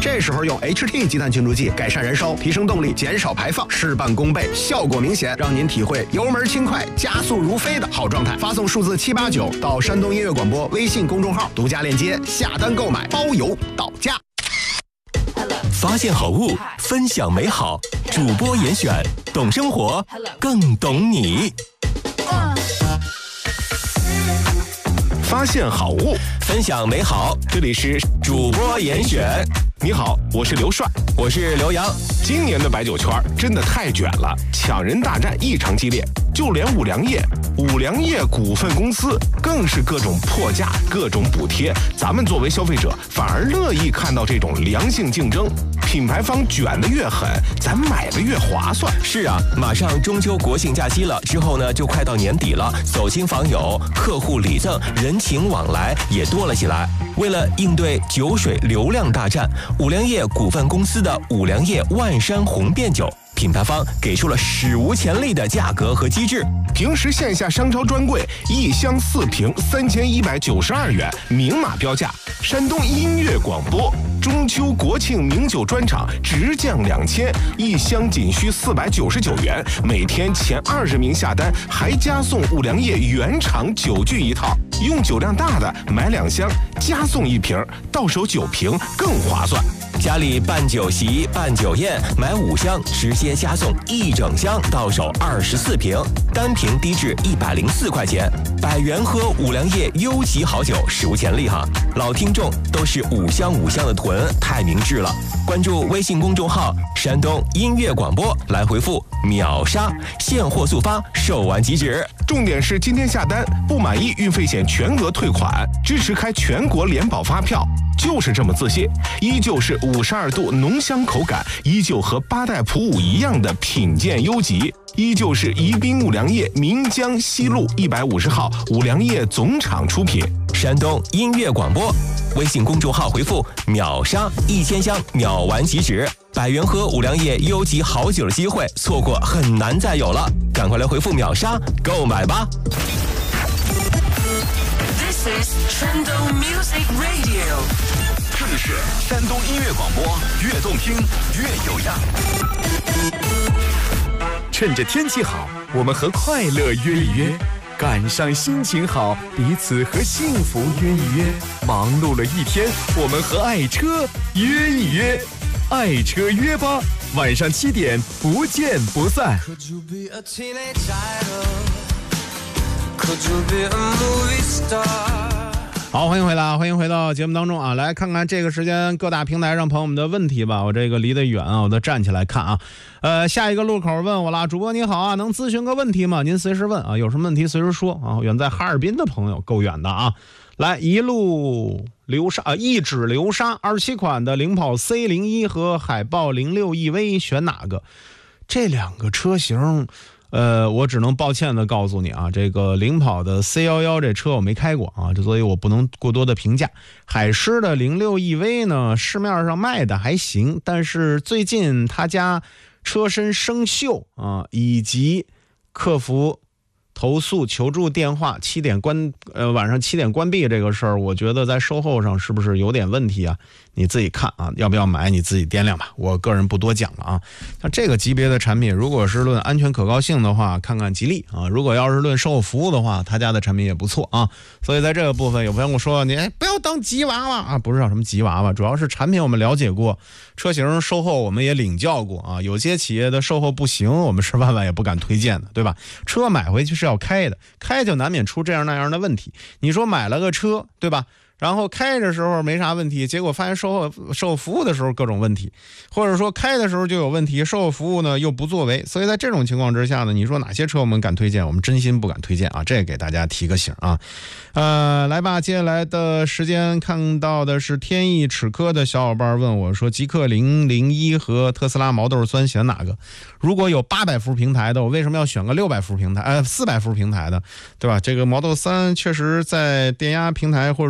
这时候用 HT 积碳清除剂改善燃烧，提升动力，减少排放，事半功倍，效果明显，让您体会油门轻快、加速如飞的好状态。发送数字789到山东音乐广播微信公众号，独家链接下单购买，包邮到家。 发现好物，分享美好，主播严选，懂生活，更懂你。 发现好物， 分享美好，这里是主播严选。 你好，我是刘帅， 我是刘洋。 今年的白酒圈真的太卷了，抢人大战异常激烈，就连五粮液股份公司更是各种破价，各种补贴。咱们作为消费者，反而乐意看到这种良性竞争。品牌方卷得越狠，咱买的越划算。 是啊，马上中秋国庆假期了，之后呢就快到年底了，走亲访友、客户礼赠、人情往来也多了起来。为了应对酒水流量大战，五粮液股份公司的五粮液万山红变酒品牌方给出了史无前例的价格和机制。 平时线下商超专柜一箱4瓶3192元，明码标价。山东音乐广播中秋国庆名酒专场直降2000，一箱仅需499元，每天前20名下单还加送五粮液原厂酒具一套，用酒量大的买2箱加送1瓶，到手9瓶更划算。 家里办酒席、办酒宴，买5箱直接加送1整箱，到手24瓶，单瓶低至104块钱，100元喝五粮液优级好酒，史无前例哈！老听众都是5箱5箱的囤，太明智了。关注微信公众号山东音乐广播，来回复秒杀，现货速发，售完即止。 重点是今天下单不满意，运费险全额退款，支持开全国联保发票，就是这么自信。依旧是52度浓香口感，依旧和8代普5一样的品鉴优级，依旧是宜宾五粮液岷江西路150号五粮液总厂出品。 山东音乐广播微信公众号回复秒杀，1000箱秒完即止，100元喝五粮液优级好酒的机会，错过很难再有了，赶快来回复秒杀购买吧。 This is 山东 Music Radio， 这里是山东音乐广播，越动听越有样。 趁着天气好，我们和快乐约一约；赶上心情好，彼此和幸福约一约。忙碌了一天，我们和爱车约一约，爱车约吧，晚上7点不见不散。 好，欢迎回来，欢迎回到节目当中啊！来看看这个时间各大平台上朋友们的问题吧。我这个离得远啊，我都站起来看啊。下一个路口问我了，主播你好啊，能咨询个问题吗？您随时问啊，有什么问题随时说啊。远在哈尔滨的朋友够远的啊，来一指流沙27款的领跑 C01 和海豹06 EV 选哪个？这2个车型。我只能抱歉的告诉你啊，这个领跑的 C11 这车我没开过啊，所以我不能过多的评价。海狮的06 EV 呢，市面上卖的还行，但是最近他家车身生锈啊，以及客服投诉求助电话晚上7点关闭这个事儿，我觉得在售后上是不是有点问题啊？你自己看啊，要不要买你自己掂量吧，我个人不多讲了啊。像这个级别的产品，如果是论安全可靠性的话，看看吉利啊；如果要是论售后服务的话，他家的产品也不错啊。所以在这个部分，有朋友跟我说你不要当吉娃娃啊，不是叫什么吉娃娃，主要是产品我们了解过，车型售后我们也领教过啊。有些企业的售后不行，我们是万万也不敢推荐的，对吧？车买回去是要开的，开就难免出这样那样的问题。你说买了个车，对吧？然后开的时候没啥问题，结果发现售后服务的时候各种问题，或者说开的时候就有问题，售后服务呢又不作为。所以在这种情况之下呢，你说哪些车我们敢推荐？我们真心不敢推荐啊，这给大家提个醒啊。来吧，接下来的时间看到的是天意齿科的小伙伴问我说，极氪001和特斯拉毛豆酸选哪个？如果有800伏平台的，我为什么要选个600伏平台400伏平台的，对吧？这个毛豆3确实在电压平台或者说在这个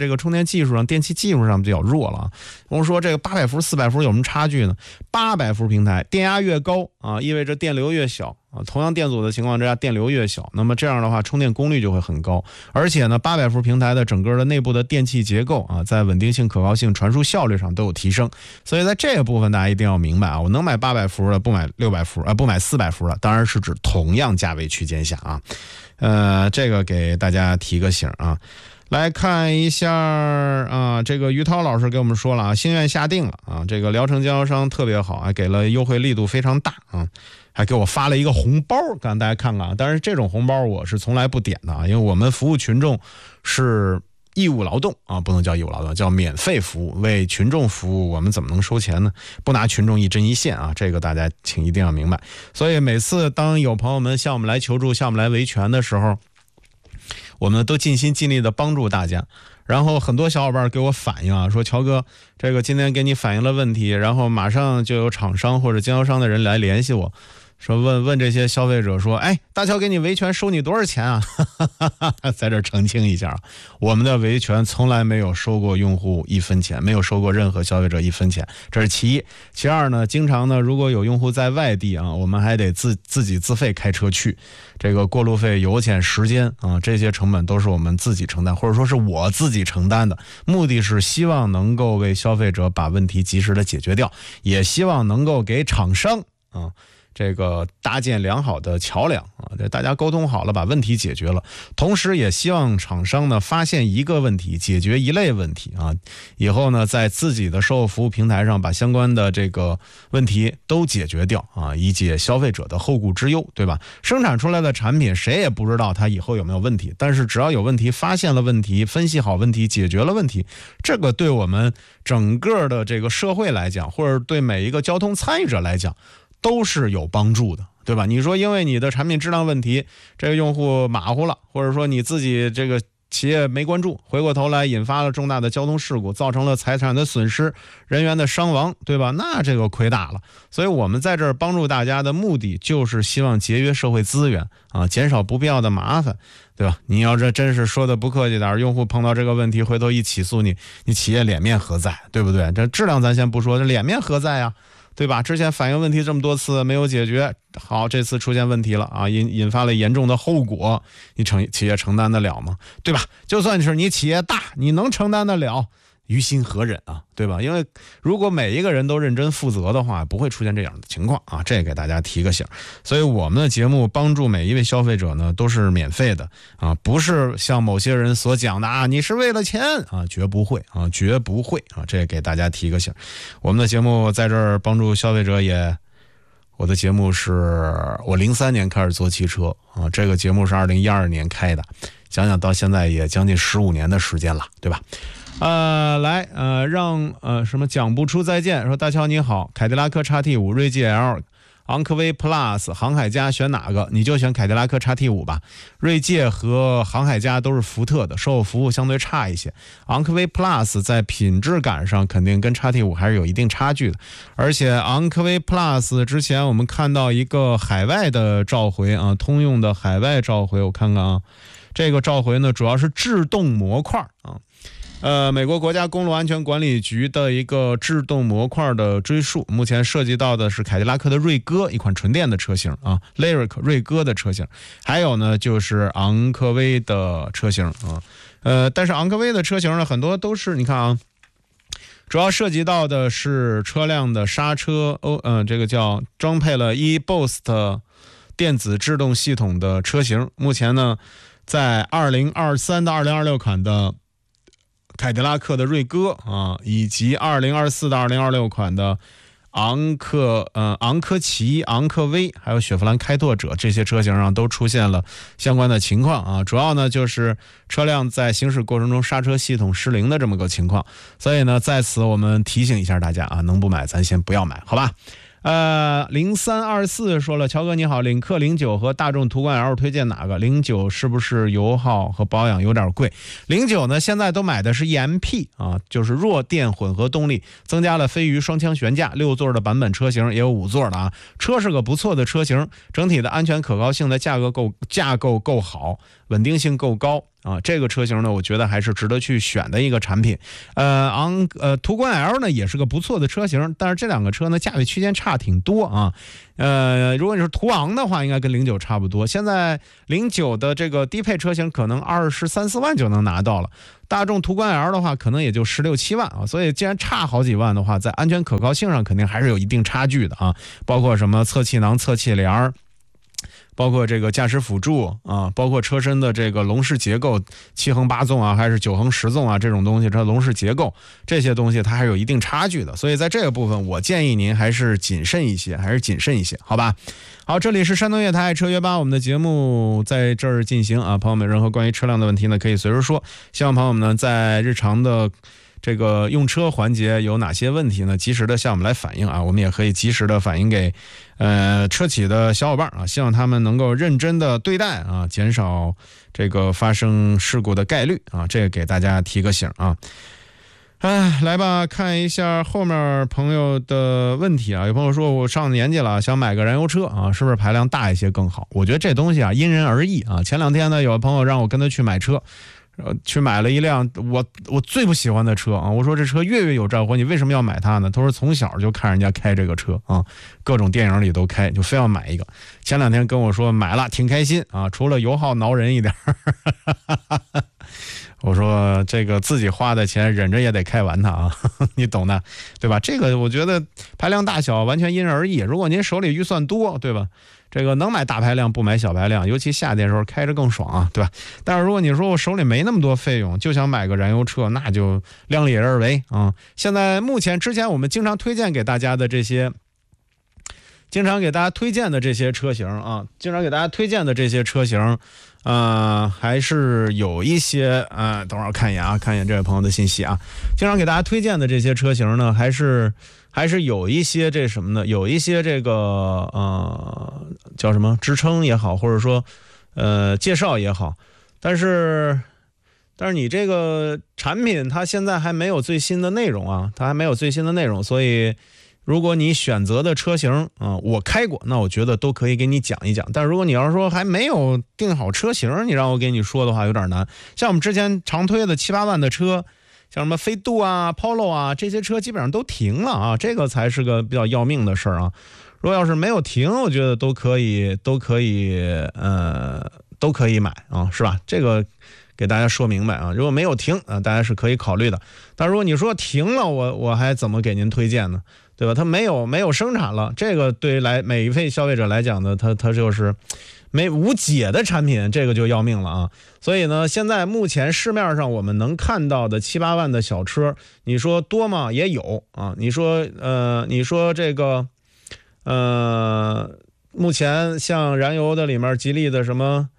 个充电技术上、电器技术上比较弱了啊。我们说这个800伏、400伏有什么差距呢？800伏平台电压越高啊，意味着电流越小啊。同样电阻的情况之下，电流越小，那么这样的话，充电功率就会很高。而且呢，800伏平台的整个的内部的电气结构啊，在稳定性、可靠性、传输效率上都有提升。所以在这个部分大家一定要明白啊，我能买800伏的，不买600伏不买400伏的，当然是指同样价位区间下啊。这个给大家提个醒啊。来看一下啊，这个于涛老师给我们说了啊，心愿下定了啊，这个聊城经销商特别好，还给了优惠力度非常大啊，还给我发了一个红包，刚大家看看啊。但是这种红包我是从来不点的啊，因为我们服务群众是义务劳动啊，不能叫义务劳动，叫免费服务，为群众服务，我们怎么能收钱呢？不拿群众一针一线啊，这个大家请一定要明白。所以每次当有朋友们向我们来求助、向我们来维权的时候，我们都尽心尽力的帮助大家。然后很多小伙伴给我反映啊，说乔哥，这个今天给你反映了问题，然后马上就有厂商或者经销商的人来联系我，说问这些消费者说，哎，大乔给你维权收你多少钱啊？在这澄清一下，我们的维权从来没有收过用户1分钱，没有收过任何消费者1分钱，这是其一。其二呢，经常呢，如果有用户在外地啊，我们还得自己自费开车去，这个过路费、油钱、时间啊，这些成本都是我们自己承担，或者说是我自己承担的。目的是希望能够为消费者把问题及时的解决掉，也希望能够给厂商啊这个搭建良好的桥梁啊，大家沟通好了，把问题解决了，同时也希望厂商呢发现一个问题，解决一类问题啊，以后呢在自己的售后服务平台上把相关的这个问题都解决掉啊，以解消费者的后顾之忧，对吧？生产出来的产品谁也不知道它以后有没有问题，但是只要有问题，发现了问题，分析好问题，解决了问题，这个对我们整个的这个社会来讲，或者对每一个交通参与者来讲，都是有帮助的，对吧？你说因为你的产品质量问题，这个用户马虎了，或者说你自己这个企业没关注，回过头来引发了重大的交通事故，造成了财产的损失、人员的伤亡，对吧？那这个亏大了。所以我们在这儿帮助大家的目的，就是希望节约社会资源啊，减少不必要的麻烦，对吧？你要这真是说的不客气点，用户碰到这个问题，回头一起诉你企业脸面何在，对不对？这质量咱先不说，这脸面何在呀？对吧？之前反映问题这么多次没有解决，好，这次出现问题了啊，引发了严重的后果，你企业承担得了吗？对吧？就算是你企业大，你能承担得了，于心何忍啊？对吧？因为如果每一个人都认真负责的话，不会出现这样的情况啊。这给大家提个醒。所以我们的节目帮助每一位消费者呢，都是免费的啊，不是像某些人所讲的啊，你是为了钱啊，绝不会啊，绝不会啊。这给大家提个醒。我们的节目在这儿帮助消费者也。我的节目是我03年开始做汽车啊，这个节目是2012年开的，想想到现在也将近15年的时间了，对吧？让什么讲不出再见，说大乔你好，凯迪拉克 XT5、锐界 L、昂科威 Plus、航海家选哪个？你就选凯迪拉克 XT5 吧。锐界和航海家都是福特的，售后服务相对差一些。昂科威 Plus 在品质感上肯定跟 XT5 还是有一定差距的，而且昂科威 Plus 之前我们看到一个海外的召回啊，通用的海外召回，我看看啊，这个召回呢主要是制动模块啊。美国国家公路安全管理局的一个制动模块的追溯，目前涉及到的是凯迪拉克的锐歌，一款纯电的车型啊 ，Lyric 锐歌的车型，还有呢就是昂科威的车型啊，但是昂科威的车型呢很多都是你看啊，主要涉及到的是车辆的刹车这个叫装配了 eBoost 电子制动系统的车型，目前呢在2023到2026款的凯迪拉克的锐歌啊，以及2024到2026款的昂科旗、昂科威，还有雪佛兰开拓者这些车型上都出现了相关的情况啊。主要呢就是车辆在行驶过程中刹车系统失灵的这么个情况，所以呢在此我们提醒一下大家啊，能不买咱先不要买，好吧？0324说了，乔哥你好，领克09和大众途观 L 推荐哪个？09是不是油耗和保养有点贵？09呢现在都买的是 EMP 啊，就是弱电混合动力，增加了飞鱼双枪悬架，6座的版本车型也有5座的啊，车是个不错的车型，整体的安全可靠性的架构够好，稳定性够高啊，这个车型呢，我觉得还是值得去选的一个产品。途观 L 呢也是个不错的车型，但是这两个车呢价位区间差挺多啊。如果你是途昂的话，应该跟09差不多。现在09的这个低配车型可能23、4万就能拿到了，大众途观 L 的话可能也就16、17万啊。所以既然差好几万的话，在安全可靠性上肯定还是有一定差距的啊。包括什么侧气囊、侧气帘，包括这个驾驶辅助啊，包括车身的这个笼式结构，7横8纵啊，还是9横10纵啊，这种东西，这笼式结构这些东西它还是有一定差距的，所以在这个部分我建议您还是谨慎一些，好吧？好，这里是山东夜台爱车约吧，我们的节目在这儿进行啊，朋友们任何关于车辆的问题呢可以随时说，希望朋友们呢在日常的这个用车环节有哪些问题呢？及时的向我们来反映啊，我们也可以及时的反映给车企的小伙伴啊，希望他们能够认真的对待啊，减少这个发生事故的概率啊，这个给大家提个醒啊。来吧，看一下后面朋友的问题啊。有朋友说我上年纪了，想买个燃油车啊，是不是排量大一些更好？我觉得这东西啊因人而异啊。前两天呢，有朋友让我跟他去买车。去买了一辆我最不喜欢的车啊！我说这车月有召回，你为什么要买它呢？他说从小就看人家开这个车啊，各种电影里都开，就非要买一个。前两天跟我说买了，挺开心啊，除了油耗挠人一点。我说这个自己花的钱忍着也得开完它啊，你懂的，对吧？这个我觉得排量大小完全因人而异。如果您手里预算多，对吧？这个能买大排量不买小排量，尤其夏天的时候开着更爽啊，对吧？但是如果你说我手里没那么多费用，就想买个燃油车，那就量力而为啊。现在目前之前我们经常推荐给大家的这些车型啊，还是有一些等会儿看一眼这位朋友的信息啊，经常给大家推荐的这些车型呢，还是有一些这什么呢？有一些这个叫什么支撑也好，或者说介绍也好，但是你这个产品它现在还没有最新的内容啊，所以如果你选择的车型我开过，那我觉得都可以给你讲一讲。但是如果你要是说还没有定好车型，你让我给你说的话有点难。像我们之前常推的7、8万的车，像什么飞度啊、Polo 啊，这些车基本上都停了啊，这个才是个比较要命的事儿啊。如果要是没有停，我觉得都可以买啊，是吧？这个给大家说明白啊。如果没有停大家是可以考虑的。但如果你说停了，我还怎么给您推荐呢？对吧？它没有生产了，这个对于每一位消费者来讲呢，它就是无解的产品，这个就要命了啊！所以呢，现在目前市面上我们能看到的7、8万的小车，你说多吗？也有啊。你说这个目前像燃油的里面，吉利的什么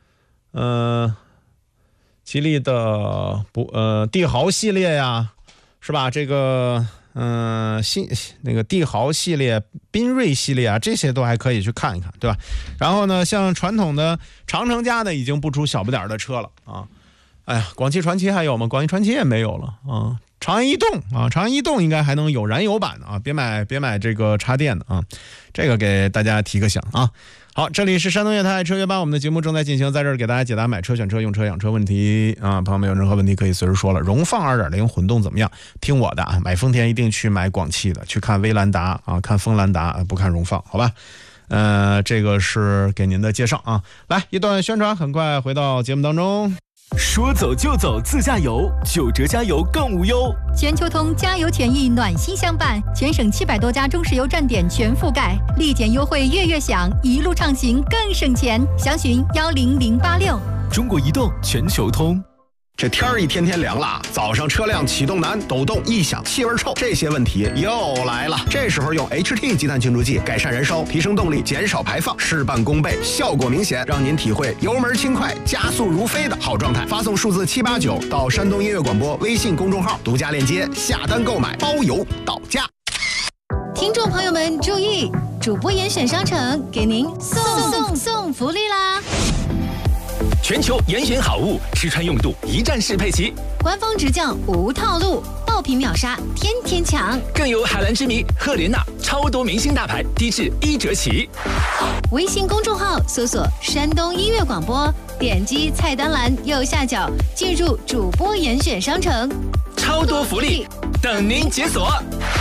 帝豪系列呀，是吧？这个那个帝豪系列、缤瑞系列啊，这些都还可以去看一看，对吧？然后呢，像传统的长城家的已经不出小不点的车了啊。哎呀，广汽传祺还有吗？广汽传祺也没有了啊。长安逸动应该还能有燃油版的啊，别买这个插电的啊。这个给大家提个醒啊。好，这里是山东夜台爱车约吧，我们的节目正在进行，在这儿给大家解答买车、选车、用车、养车问题啊。朋友们有任何问题可以随时说了。荣放 2.0 混动怎么样？听我的啊，买丰田一定去买广汽的，去看威兰达啊，看锋兰达，不看荣放，好吧？这个是给您的介绍啊。来一段宣传，很快回到节目当中。 说走就走自驾游，9折加油更无忧。 全球通加油权益暖心相伴，全省700多家中石油站点全覆盖，立减优惠月享，一路畅行更省钱。详询10086。 中国移动全球通。 这天儿一天天凉了，早上车辆启动难、抖动、异响、气味臭，这些问题又来了。这时候用 HT 积碳清除剂改善燃烧，提升动力，减少排放，事半功倍，效果明显，让您体会油门轻快、加速如飞的好状态。发送数字789到山东音乐广播微信公众号，独家链接下单购买，包邮到家。 听众朋友们注意，主播严选商城给您送福利啦！ 全球严选好物，试穿用度一站式配齐， 官方直降无套路，爆品秒杀，天天抢， 更有海蓝之谜、赫莲娜超多明星大牌，低至1折起。 微信公众号搜索山东音乐广播， 点击菜单栏右下角，进入主播严选商城， 超多福利等您解锁。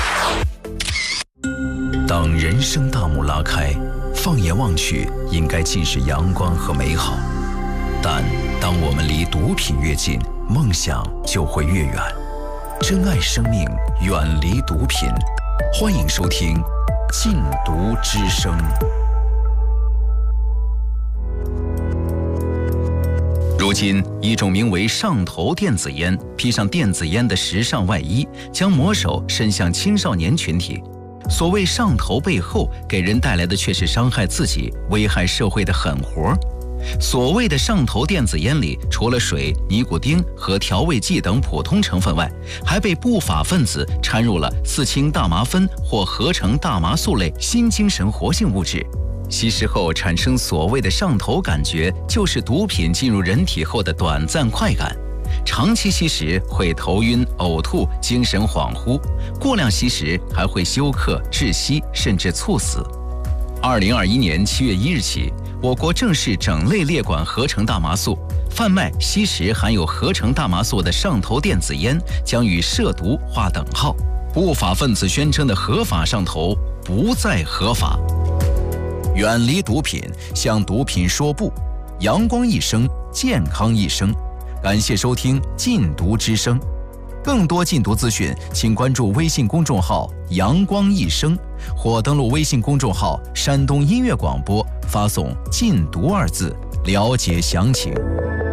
当人生大幕拉开，放眼望去，应该尽是阳光和美好。但当我们离毒品越近，梦想就会越远。珍爱生命，远离毒品。欢迎收听《禁毒之声》。如今，一种名为上头电子烟，披上电子烟的时尚外衣，将魔手伸向青少年群体。所谓上头背后，给人带来的却是伤害自己、危害社会的狠活。所谓的上头电子烟里，除了水、尼古丁和调味剂等普通成分外，还被不法分子掺入了4氢大麻酚或合成大麻素类新精神活性物质。吸食后产生所谓的上头感觉，就是毒品进入人体后的短暂快感。长期吸食会头晕、呕吐、精神恍惚，过量吸食还会休克、窒息，甚至猝死。2021年7月1日起，我国正式整类列管合成大麻素，贩卖、吸食含有合成大麻素的上头电子烟将与涉毒划等号。不法分子宣称的合法上头不再合法。远离毒品，向毒品说不。阳光一生，健康一生。感谢收听《禁毒之声》，更多禁毒资讯，请关注微信公众号“阳光一生”或登录微信公众号“山东音乐广播”，发送“禁毒”2字了解详情。